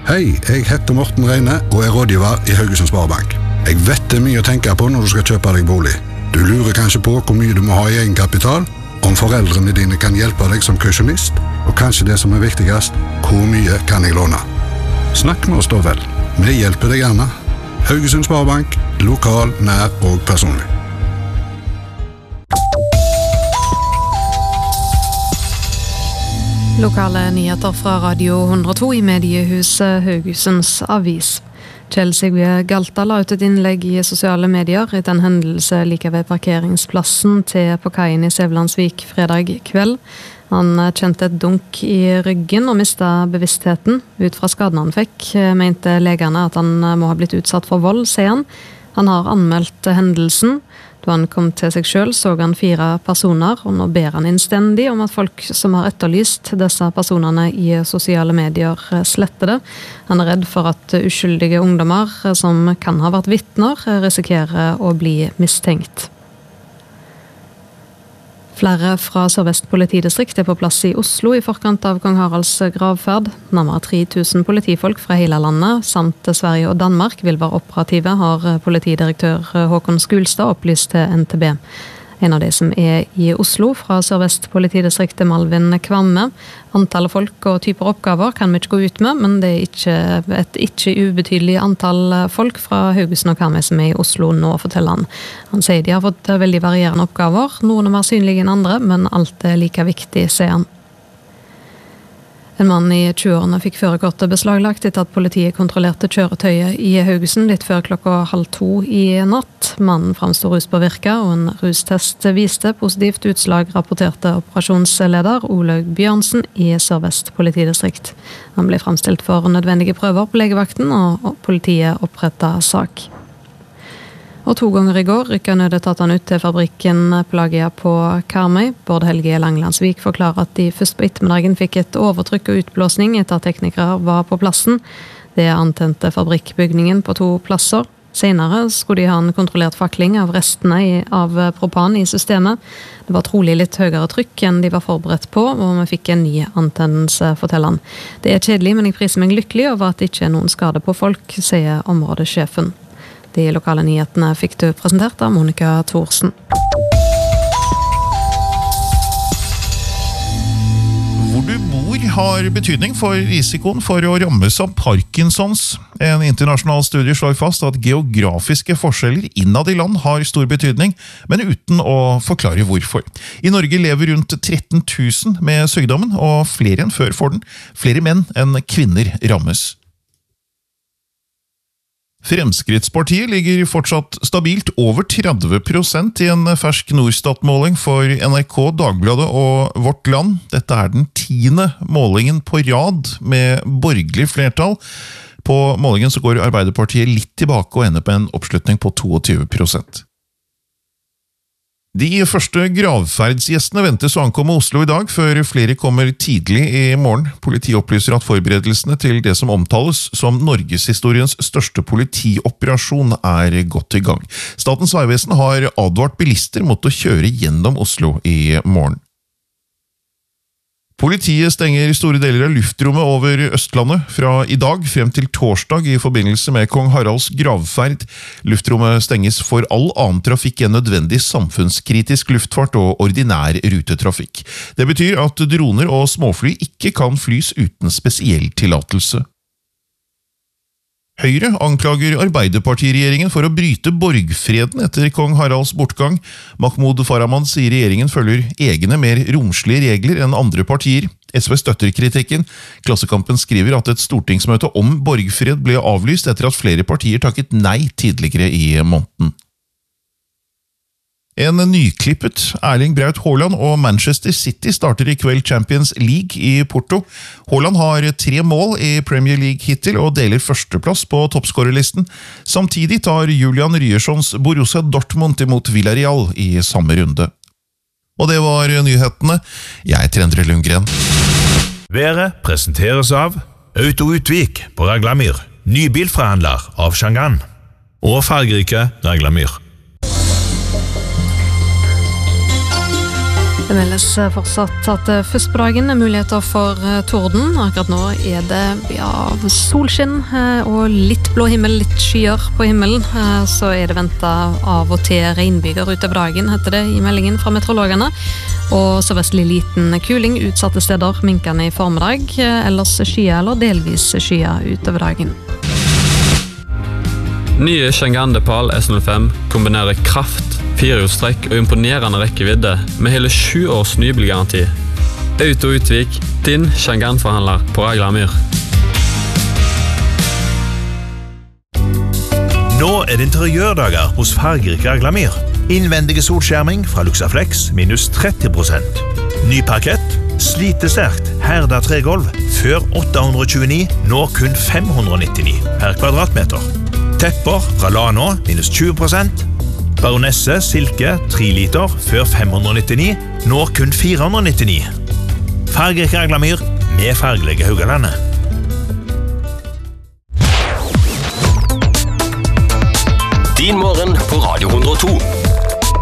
Hei, jeg heter Morten Reine og er rådgiver i Haugesund Sparebank. Jeg vet det er mye å tenke på når du skal kjøpe deg bolig. Du lurer kanskje på hvor mye du må ha i egenkapital, om foreldrene dine kan hjelpe deg som kausjonist, og kanskje det som er viktigst, hvor mye kan jeg låne? Snakk med oss da vel. Vi hjelper deg gjerne. Haugesund Sparebank, lokal, nær og personlig. Lokale nyheter fra Radio 102 i mediehuset Haugesunds Avis. Kjell Sigve Galta la ut et innlegg i sosiale medier etter en hendelse like ved parkeringsplassen til på kaien i Sevlandsvik fredag kveld. Han kjente et dunk i ryggen og mistet bevisstheten. Ut fra skaden han fikk, mente legene at han må ha blitt utsatt for vold, sier han. Han har anmeldt hendelsen. Da han kom til seg selv, så han 4 personer, og nå ber han innstendig om at folk som har etterlyst disse personene i sosiale medier sletter det. Han er redd for at uskyldige ungdommer som kan ha vært vitner, risikerer å bli mistenkt. Flere fra Sør-Vest politidistrikt er på plass i Oslo i forkant av Kong Haralds gravferd. Nærmere 3000 politifolk fra hele landet, samt Sverige og Danmark, vil være operative, har politidirektør Håkon Skulstad opplyst til NTB. En av de som er i Oslo fra Sør-Vest politidistrikt er Malvin Kvamme. Antallet folk og typer oppgaver kan vi ikke gå ut med, men det er et ikke ubetydelig antall folk fra Haugesund og Karmøy som er i Oslo nå, forteller han. Han sier de har fått veldig varierende oppgaver, noen er mer synlige enn andre, men alt er like viktig, sier han. En mann i 20-årene fikk førerkortet beslaglagt etter at politiet kontrollerte kjøretøyet i Haugesund litt før 1:30 i natt. Mannen framstod ruspåvirket, og en rustest viste positivt utslag, rapporterte operasjonsleder Olaug Bjørnsen i Sør-Vest politidistrikt. Han ble framstilt for nødvendige prøver på legevakten, og politiet opprettet sak. Og 2 ganger i går rykket nødetatene ut til fabrikken Pelagia på Karmøy. Bård Helge Langlandsvik forklarer at de først på ettermiddagen fikk et overtrykk og utblåsning etter at teknikere var på plassen. Det antente fabrikkbygningen på 2 plasser. Senere skulle de ha en kontrollert fakling av restene av propan i systemet. Det var trolig litt høyere trykk enn de var forberedt på, og vi fikk en ny antennelse, forteller han. Det er kjedelig, men jeg priser meg lykkelig over at det ikke er noen skade på folk, sier områdesjefen. De lokale nyhetene fikk du presentert av Monica Thorsen. Hvor du bor har betydning for risikoen for å rammes av Parkinsons. En internasjonal studie slår fast at geografiske forskjeller innad i land har stor betydning, men uten å forklare hvorfor. I Norge lever rundt 13 000 med sykdommen, og flere enn før får den. Flere menn enn kvinner rammes. Fremskrittspartiet ligger fortsatt stabilt over 30% i en fersk Norstat-måling for NRK, Dagbladet og Vårt Land. Dette er den 10. målingen på rad med borgerlig flertall. På målingen så går Arbeiderpartiet litt tilbake og ender på en oppslutning på 22%. De første gravferdsgjestene ventes å ankomme Oslo i dag, før flere kommer tidlig i morgen. Politiet opplyser at forberedelsene til det som omtales som Norgeshistoriens største politioperasjon er godt i gang. Statens vegvesen har advart bilister mot å kjøre gjennom Oslo i morgen. Politiet stenger store deler av luftrommet over Østlandet fra i dag frem til torsdag i forbindelse med Kong Haralds gravferd. Luftrommet stenges for all annen trafikk enn nødvendig samfunnskritisk luftfart og ordinær rutetrafikk. Det betyr at droner og småfly ikke kan flys uten spesiell tillatelse. Høyre anklager Arbeiderpartiregjeringen for å bryte borgfreden etter kong Haralds bortgang. Mahmoud Farahmand sier regjeringen følger egne mer romslige regler enn andre partier. SV støtter kritikken. Klassekampen skriver at et stortingsmøte om borgfred ble avlyst etter at flere partier takket nei tidligere i måneden. En nyklippet Erling Braut Haaland og Manchester City starter i kveld Champions League i Porto. Haaland har 3 mål i Premier League hittil og deler førsteplass på toppskårerlisten. Samtidig tar Julian Ryerssons Borussia Dortmund imot Villarreal i samme runde. Og det var nyhetene. Jeg heter Endre Lundgren. Været presenteres av Auto Utvik på Raglamyr, nybilforhandler av Shangan, og fargerike Raglamyr. Det meldes fortsatt at først på dagen muligheter for torden. Akkurat nå det solskinn og litt blå himmel, litt skyer på himmelen. Så det ventet av og til regnbyger utover dagen, heter det i meldingen fra meteorologene. Og så vestlig liten kuling, utsatte steder, minkende i formiddag. Ellers skyer eller delvis skyer utover dagen. Nye Chang'an Depal S05 kombinerer kraft, 4-hjulstrekk og imponerende rekkevidde med hele 7 års nybilgaranti. Auto Utvik, din Chang'an-forhandler på Raglamyr. Nå det interiørdager hos fargerik Raglamyr. Innvendige solskjerming fra Luxaflex minus 30%. Ny parkett, slitesterkt, herda tregolv, før 829, nå kun 599 per kvadratmeter. Tepper fra Lano minus 20%. Baronesse Silke 3 liter før 599, nå kun 499. Fargerik Raglamyr med fargelige Haugalandet. Din morgen på Radio 102.